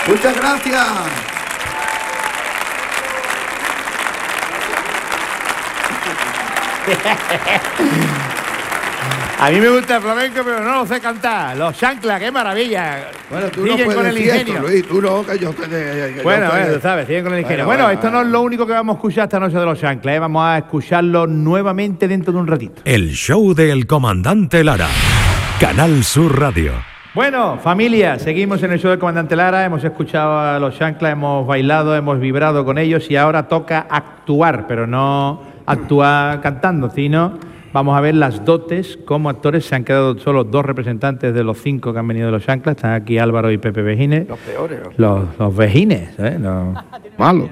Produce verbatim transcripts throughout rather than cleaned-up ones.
Muchas gracias. A mí me gusta el flamenco, pero no lo sé cantar. Los chanclas, qué maravilla. Bueno, tú siguen no puedes con el decir ingenio. esto, Luis, tú no, que yo te... Que Bueno, yo te... bueno, tú sabes, siguen con el ingenio. Bueno, Bueno, bueno, esto no es lo único que vamos a escuchar esta noche de los chanclas, ¿eh? Vamos a escucharlo nuevamente dentro de un ratito. El show del comandante Lara. Canal Sur Radio. Bueno, familia, seguimos en el show del comandante Lara, hemos escuchado a los chanclas, hemos bailado, hemos vibrado con ellos y ahora toca actuar, pero no actuar cantando, sino vamos a ver las dotes como actores. Se han quedado solo dos representantes de los cinco que han venido de los chanclas, están aquí Álvaro y Pepe Vejines. Los peores. Los, los vejines, ¿eh? Los Malos.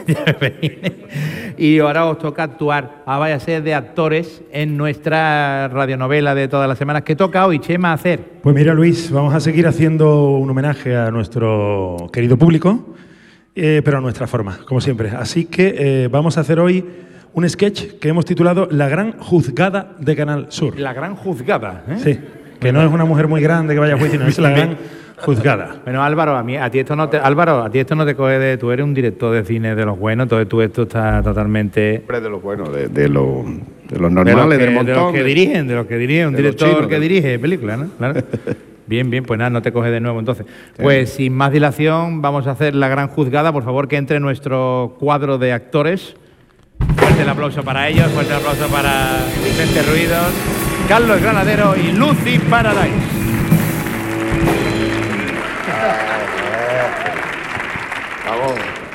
Y ahora os toca actuar. Ah, vaya a ser de actores en nuestra radionovela de todas las semanas. ¿Qué toca hoy, Chema, hacer? Pues mira, Luis, vamos a seguir haciendo un homenaje a nuestro querido público, eh, pero a nuestra forma, como siempre. Así que eh, vamos a hacer hoy un sketch que hemos titulado La Gran Juzgada de Canal Sur. La Gran Juzgada, ¿eh? Sí, que no es una mujer muy grande que vaya a juicio, no, es la Gran Juzgada. Bueno, Álvaro, a mí, a ti esto no te, Álvaro, a ti esto no te coge de, tú eres un director de cine de los buenos, entonces tú esto está totalmente De los buenos, de, de, los, de los de normales, los que, del montón. de los que dirigen, de los que dirigen, un de los director chinos, que de- dirige películas, ¿no? Claro. Bien, bien, pues nada, no te coge de nuevo entonces. Pues sin más dilación, vamos a hacer La Gran Juzgada. Por favor, que entre nuestro cuadro de actores. Fuerte el aplauso para ellos, fuerte el aplauso para Vicente Ruidos, Carlos Granadero y Lucy Paradise. Vamos.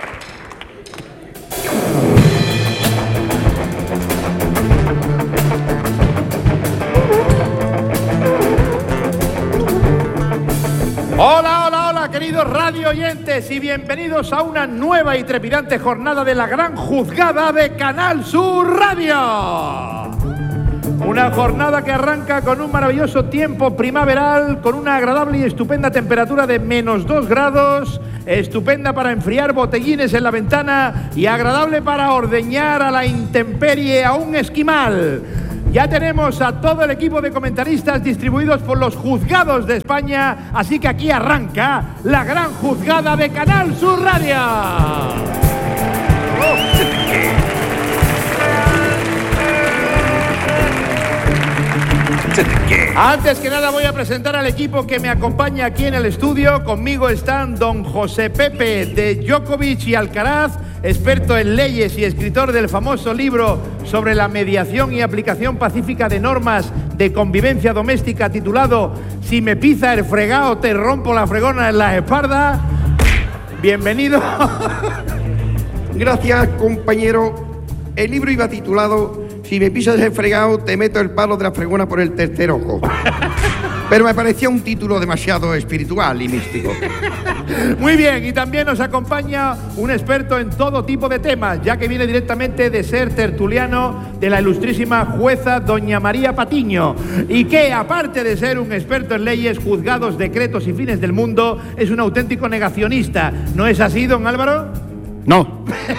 Hola, hola, hola, queridos radio oyentes, y bienvenidos a una nueva y trepidante jornada de La Gran Juzgada de Canal Sur Radio. Una jornada que arranca con un maravilloso tiempo primaveral, con una agradable y estupenda temperatura de menos dos grados, estupenda para enfriar botellines en la ventana y agradable para ordeñar a la intemperie a un esquimal. Ya tenemos a todo el equipo de comentaristas distribuidos por los juzgados de España, así que aquí arranca La Gran Juzgada de Canal Sur Radio. Antes que nada voy a presentar al equipo que me acompaña aquí en el estudio. Conmigo están don José Pepe de Djokovic y Alcaraz, experto en leyes y escritor del famoso libro sobre la mediación y aplicación pacífica de normas de convivencia doméstica titulado Si me pisa el fregado te rompo la fregona en la espalda. Bienvenido. Gracias, compañero. El libro iba titulado Si me pisas el fregado, te meto el palo de la fregona por el tercer ojo. Pero me parecía un título demasiado espiritual y místico. Muy bien, y también nos acompaña un experto en todo tipo de temas, ya que viene directamente de ser tertuliano de la ilustrísima jueza doña María Patiño, y que, aparte de ser un experto en leyes, juzgados, decretos y fines del mundo, es un auténtico negacionista. ¿No es así, don Álvaro? No.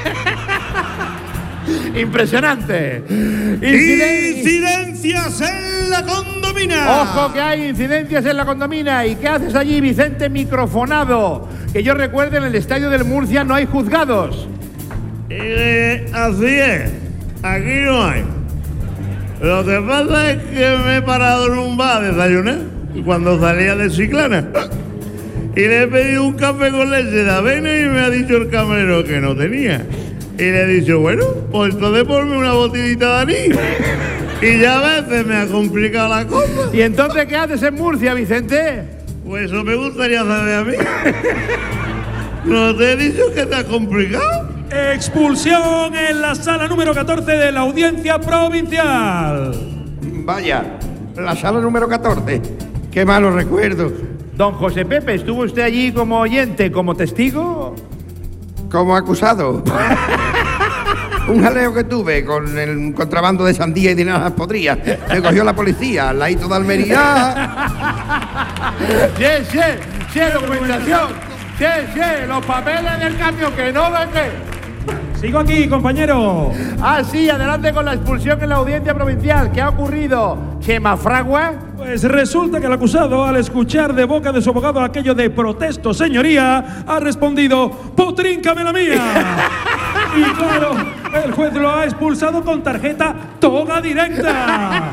Impresionante. Inciden- Incidencias en la condomina. Ojo que hay incidencias en la condomina. ¿Y qué haces allí, Vicente Microfonado? Que yo recuerde, en el estadio del Murcia no hay juzgados. Eh, así es. Aquí no hay. Lo que pasa es que me he parado en un bar a desayunar cuando salía de Chiclana. Y le he pedido un café con leche de avena y me ha dicho el camarero que no tenía. Y le he dicho, bueno, pues entonces ponme una botellita de anís. Y ya a veces me ha complicado la cosa. ¿Y entonces qué haces en Murcia, Vicente? Pues eso me gustaría saber a mí. ¿No te he dicho que te ha complicado? Expulsión en la sala número catorce de la Audiencia Provincial. Vaya, la sala número catorce. Qué malos recuerdos. Don José Pepe, ¿estuvo usted allí como oyente, como testigo? Como acusado. Un jaleo que tuve con el contrabando de sandía y de naranjas podridas. Me cogió la policía, al ladito de Almería. Sí, sí, sí, documentación. Sí, sí, los papeles del cambio que no ven que... Sigo aquí, compañero. Ah, sí, adelante con la expulsión en la audiencia provincial. ¿Qué ha ocurrido, Chema Fragua? Pues resulta que el acusado, al escuchar de boca de su abogado aquello de protesto, señoría, ha respondido, ¡potríncame la mía! Y claro, el juez lo ha expulsado con tarjeta toga directa.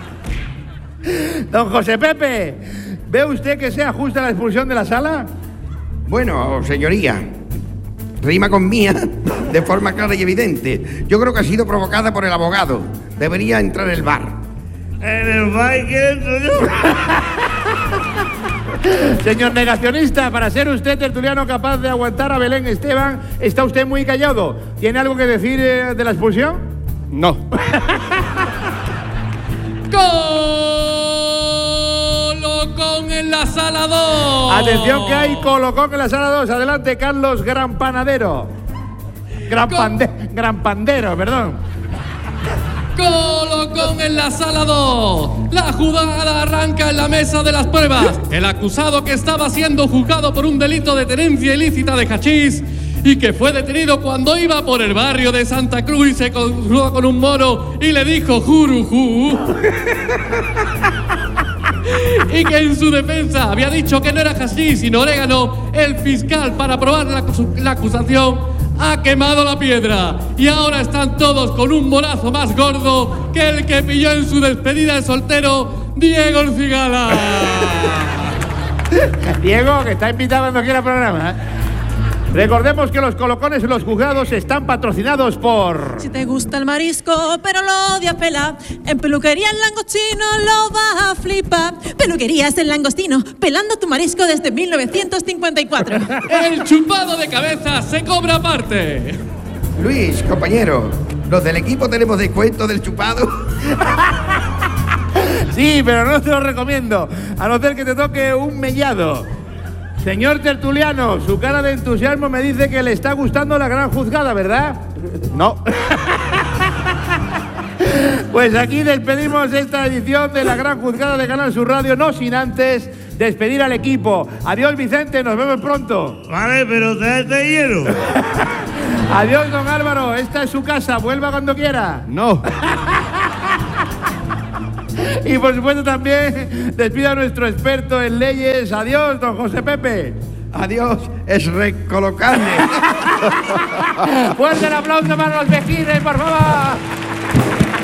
Don José Pepe, ¿ve usted que sea justa la expulsión de la sala? Bueno, señoría, rima con mía de forma clara y evidente. Yo creo que ha sido provocada por el abogado. Debería entrar el V A R. En el baile que entro yo. Señor negacionista, para ser usted tertuliano capaz de aguantar a Belén Esteban, está usted muy callado. ¿Tiene algo que decir eh, de la expulsión? No. Colocón en la sala dos. Atención que hay colocón en la sala dos. Adelante, Carlos Gran Panadero. Gran, pande Gran Pandero, perdón. Colocón en la sala dos. La jugada arranca en la mesa de las pruebas. El acusado, que estaba siendo juzgado por un delito de tenencia ilícita de hachís y que fue detenido cuando iba por el barrio de Santa Cruz y se cruzó con un moro y le dijo jurujú. Y que en su defensa había dicho que no era hachís sino orégano. El fiscal, para probar la, la acusación, ha quemado la piedra y ahora están todos con un morazo más gordo que el que pilló en su despedida de soltero Diego el Cigala. Diego, que está invitado cuando quiera programa, ¿eh? Recordemos que los colocones en los juzgados están patrocinados por... Si te gusta el marisco, pero lo odias pelar, en Peluquería El Langostino lo vas a flipar. Peluquerías El Langostino, pelando tu marisco desde mil novecientos cincuenta y cuatro. El chupado de cabeza se cobra aparte. Luis, compañero, ¿los del equipo tenemos descuento del chupado? Sí, pero no te lo recomiendo, a no ser que te toque un mellado. Señor tertuliano, su cara de entusiasmo me dice que le está gustando la gran juzgada, ¿verdad? No. Pues aquí despedimos esta edición de la gran juzgada de Canal Sur Radio, no sin antes despedir al equipo. Adiós, Vicente, nos vemos pronto. Vale, pero te este hielo. Adiós, don Álvaro, esta es su casa, vuelva cuando quiera. No. Y por supuesto también despido a nuestro experto en leyes. Adiós, don José Pepe. Adiós, es recolocarme. Fuerte el aplauso para los vejines, por favor.